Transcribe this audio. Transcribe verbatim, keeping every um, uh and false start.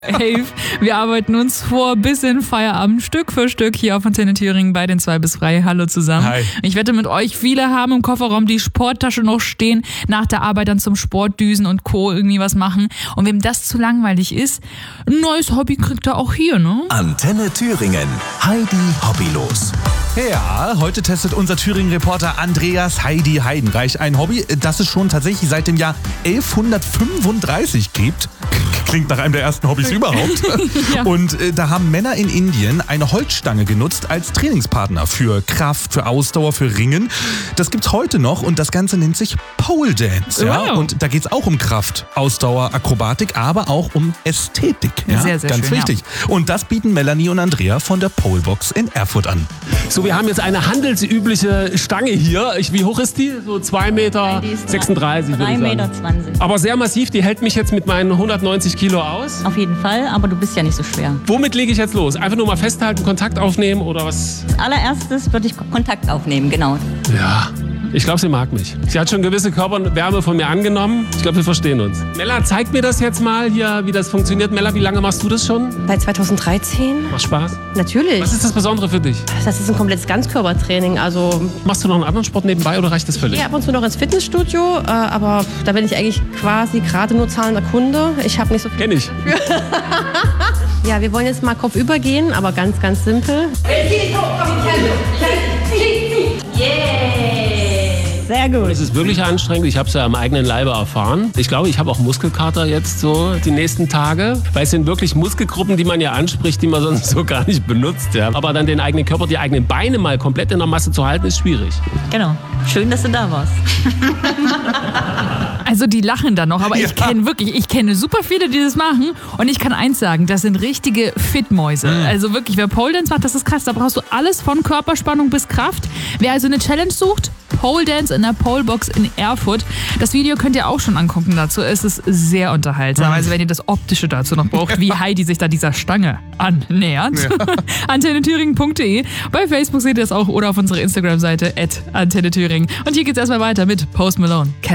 elf. Wir arbeiten uns vor bis in Feierabend, Stück für Stück hier auf Antenne Thüringen bei den zwei bis frei. Hallo zusammen. Hi. Ich wette mit euch, viele haben im Kofferraum die Sporttasche noch stehen, nach der Arbeit dann zum Sportdüsen und Co. irgendwie was machen. Und wem das zu langweilig ist, ein neues Hobby kriegt er auch hier, ne? Antenne Thüringen. Heidi Hobbylos. Ja, heute testet unser Thüringen-Reporter Andreas Heidi Heidenreich ein Hobby, das es schon tatsächlich seit dem Jahr elfhundertfünfunddreißig gibt. Klingt nach einem der ersten Hobbys überhaupt. Ja. Und äh, da haben Männer in Indien eine Holzstange genutzt als Trainingspartner für Kraft, für Ausdauer, für Ringen. Das gibt's heute noch und das Ganze nennt sich Pole Dance. Ja? Wow. Und da geht's auch um Kraft, Ausdauer, Akrobatik, aber auch um Ästhetik. Ja? Sehr, sehr Ganz schön, wichtig. Ja. Und das bieten Melanie und Andrea von der Polebox in Erfurt an. So, wir haben jetzt eine handelsübliche Stange hier. Ich, wie hoch ist die? So zwei Meter sechsunddreißig, würde ich drei sagen. Meter zwanzig. Aber sehr massiv, die hält mich jetzt mit meinen hundertneunzig Kilo aus. Auf jeden Fall, aber du bist ja nicht so schwer. Womit lege ich jetzt los? Einfach nur mal festhalten, Kontakt aufnehmen oder was? Als allererstes würde ich Kontakt aufnehmen, genau. Ja, ich glaube, sie mag mich. Sie hat schon gewisse Körperwärme von mir angenommen. Ich glaube, wir verstehen uns. Mella, zeig mir das jetzt mal hier, wie das funktioniert. Mella, wie lange machst du das schon? Seit zweitausenddreizehn? Macht Spaß? Natürlich. Was ist das Besondere für dich? Das ist ein komplettes Ganzkörpertraining. Also, Machst du noch einen anderen Sport nebenbei oder reicht das ich völlig? gehe ab und zu noch ins Fitnessstudio, äh, aber da bin ich eigentlich quasi gerade nur zahlender Kunde. Ich habe nicht so viel. Kenn ich. Ja, wir wollen jetzt mal kopfüber gehen, aber ganz, ganz simpel. Sehr gut. Es ist wirklich anstrengend. Ich habe es ja am eigenen Leibe erfahren. Ich glaube, ich habe auch Muskelkater jetzt so die nächsten Tage. Weil es sind wirklich Muskelgruppen, die man ja anspricht, die man sonst so gar nicht benutzt. Ja. Aber dann den eigenen Körper, die eigenen Beine mal komplett in der Masse zu halten, ist schwierig. Genau. Schön, dass du da warst. Also die lachen da noch, aber ich kenne wirklich, ich kenne super viele, die das machen und ich kann eins sagen, das sind richtige Fitmäuse. Mhm. Also wirklich, wer Pole Dance macht, das ist krass, da brauchst du alles von Körperspannung bis Kraft. Wer also eine Challenge sucht, Pole Dance in der Polebox in Erfurt. Das Video könnt ihr auch schon angucken dazu, es ist sehr unterhaltsam. Also wenn ihr das Optische dazu noch braucht, wie Heidi sich da dieser Stange annähert. Ja. antenne thüringen punkt de. Bei Facebook seht ihr das auch oder auf unserer Instagram-Seite at antenne thüringen. Und hier geht's erstmal weiter mit Post Malone.